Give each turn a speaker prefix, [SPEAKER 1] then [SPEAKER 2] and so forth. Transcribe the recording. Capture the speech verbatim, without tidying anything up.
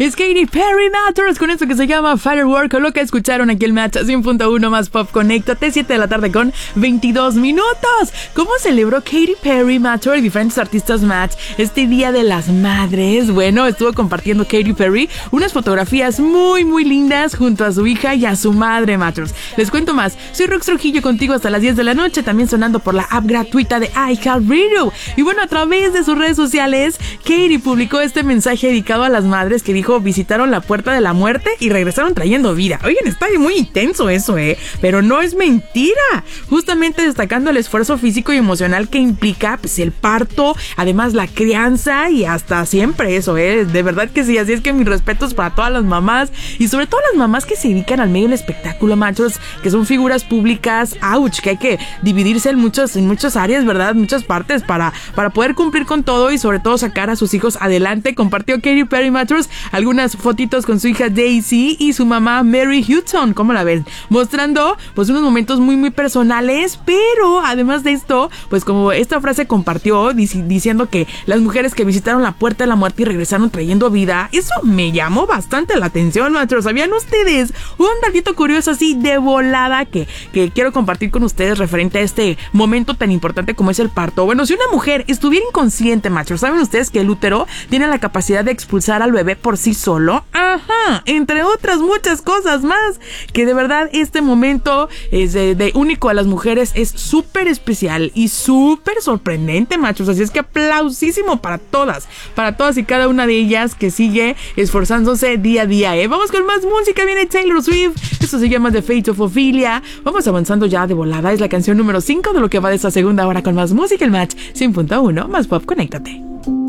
[SPEAKER 1] Es Katy Perry Matters con esto que se llama Firework, lo que escucharon aquí el Match cien punto uno más Pop. Conéctate, siete de la tarde con veintidós minutos. ¿Cómo celebró Katy Perry Matters y diferentes artistas Match este Día de las Madres? Bueno, estuvo compartiendo Katy Perry unas fotografías muy muy lindas junto a su hija y a su madre Matters. Les cuento más, soy Rox Trujillo contigo hasta las diez de la noche, también sonando por la app gratuita de iHeartRadio. Y bueno, a través de sus redes sociales, Katy publicó este mensaje dedicado a las madres que dijo: visitaron la puerta de la muerte y regresaron trayendo vida. Oigan, está muy intenso eso, ¿eh? Pero no es mentira. Justamente destacando el esfuerzo físico y emocional que implica pues, el parto, además la crianza y hasta siempre eso, ¿eh? De verdad que sí, así es que mis respetos para todas las mamás y sobre todo las mamás que se dedican al medio del espectáculo, machos, que son figuras públicas, ouch, que hay que dividirse en, muchos, en muchas áreas, ¿verdad? Muchas partes para, para poder cumplir con todo y sobre todo sacar a sus hijos adelante. Compartió Katy Perry Matters algunas fotitos con su hija Daisy y su mamá Mary Hudson, ¿cómo la ven? Mostrando pues unos momentos muy muy personales, pero además de esto, pues como esta frase compartió dic- diciendo que las mujeres que visitaron la puerta de la muerte y regresaron trayendo vida, eso me llamó bastante la atención, maestros. ¿Sabían ustedes? Un datito curioso así de volada que, que quiero compartir con ustedes referente a este momento tan importante como es el parto. Bueno, si una mujer estuviera inconsciente, machos, ¿saben ustedes que el útero tiene la capacidad de expulsar al bebé por sí solo? Ajá, entre otras muchas cosas más, que de verdad este momento es de, de único a las mujeres, es súper especial y súper sorprendente, machos. Así es que aplausísimo para todas, para todas y cada una de ellas que sigue esforzándose día a día, ¿eh? Vamos con más música, viene Taylor Swift, esto se llama The Fate of Ophelia. Vamos avanzando ya de volada, es la canción número cinco de lo que va de esta segunda hora con más música, el Match cien punto uno más Pop. Conéctate.